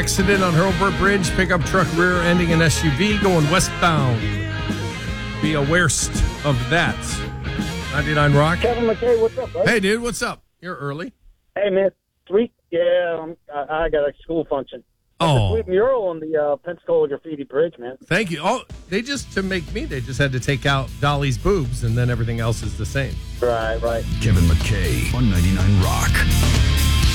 accident on Hurlburt Bridge. Pickup truck rear-ending an SUV going westbound. Be aware of that. 99 Rock. Kevin McKay, what's up, buddy? Hey, dude, what's up? You're early. Hey, man. Sweet. Yeah, I got a school function. Oh. Sweet mural on the Pensacola Graffiti Bridge, man. Thank you. Oh, they just had to take out Dolly's boobs, and then everything else is the same. Right. Kevin McKay on 99 Rock.